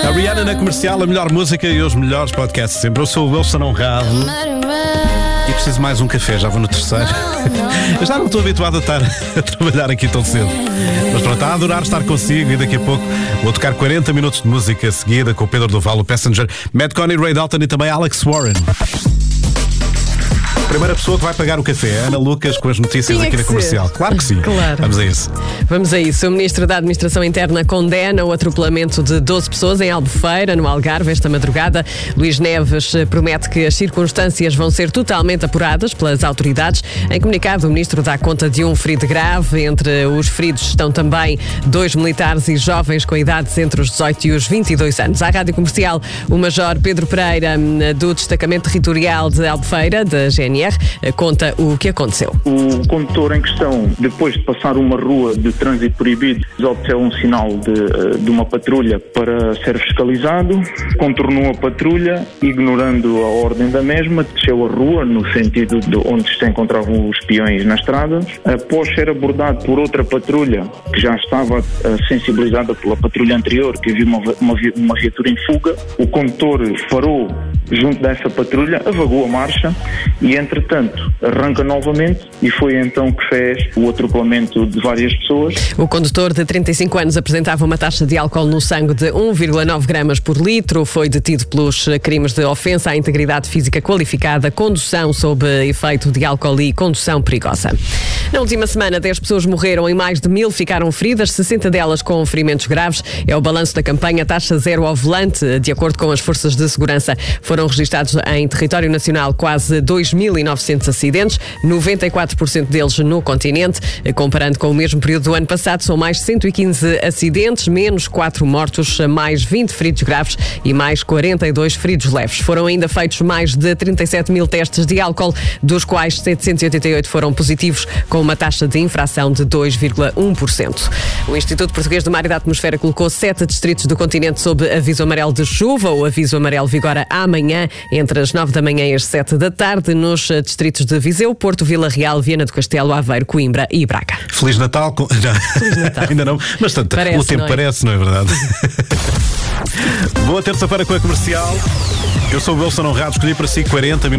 A Rihanna na Comercial, a melhor música e os melhores podcasts sempre. Eu sou o Wilson Honrado e preciso mais um café, já vou no terceiro. Eu já não estou habituado a estar a trabalhar aqui tão cedo. Mas pronto, a adorar estar consigo e daqui a pouco vou tocar 40 minutos de música seguida com o Pedro Duval, o Passenger, Matt Coney, Ray Dalton e também Alex Warren. Primeira pessoa que vai pagar o café, Ana Lucas, com as notícias aqui na Comercial. Claro que sim. Claro. Vamos a isso. Vamos a isso. O Ministro da Administração Interna condena o atropelamento de 12 pessoas em Albufeira, no Algarve, esta madrugada. Luís Neves promete que as circunstâncias vão ser totalmente apuradas pelas autoridades. Em comunicado, o Ministro dá conta de um ferido grave. Entre os feridos estão também 2 militares e jovens com idades entre os 18 e os 22 anos. À Rádio Comercial, o Major Pedro Pereira, do Destacamento Territorial de Albufeira, da GNR, conta o que aconteceu. O condutor em questão, depois de passar uma rua de trânsito proibido, obteve um sinal de uma patrulha para ser fiscalizado, contornou a patrulha, ignorando a ordem da mesma, desceu a rua no sentido de onde se encontravam os peões na estrada. Após ser abordado por outra patrulha, que já estava sensibilizada pela patrulha anterior, que havia uma viatura em fuga, o condutor parou junto dessa patrulha, avagou a marcha e, entretanto, arranca novamente e foi então que fez o atropelamento de várias pessoas. O condutor de 35 anos apresentava uma taxa de álcool no sangue de 1,9 gramas por litro. Foi detido pelos crimes de ofensa à integridade física qualificada, condução sob efeito de álcool e condução perigosa. Na última semana, 10 pessoas morreram e mais de 1000 ficaram feridas, 60 delas com ferimentos graves. É o balanço da campanha Taxa Zero ao Volante. De acordo com as forças de segurança, foram registados em território nacional quase 2.900 acidentes, 94% deles no continente. Comparando com o mesmo período do ano passado, são mais 115 acidentes, menos 4 mortos, mais 20 feridos graves e mais 42 feridos leves. Foram ainda feitos mais de 37 mil testes de álcool, dos quais 788 foram positivos, com uma taxa de infração de 2,1%. O Instituto Português do Mar e da Atmosfera colocou 7 distritos do continente sob aviso amarelo de chuva. O aviso amarelo vigora amanhã, entre as 9 da manhã e as 7 da tarde, nos distritos de Viseu, Porto, Vila Real, Viana do Castelo, Aveiro, Coimbra e Braga. Feliz Natal. Feliz Natal. Ainda não, mas tanto, o tempo parece, não é verdade? Boa terça-feira com a Comercial. Eu sou o Wilson Honrado, escolhi para si 40 minutos.